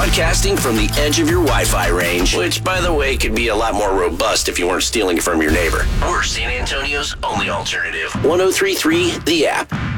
Broadcasting from the edge of your Wi-Fi range, which, by the way, could be a lot more robust if you weren't stealing it from your neighbor. We're San Antonio's only alternative. 103.3 The App.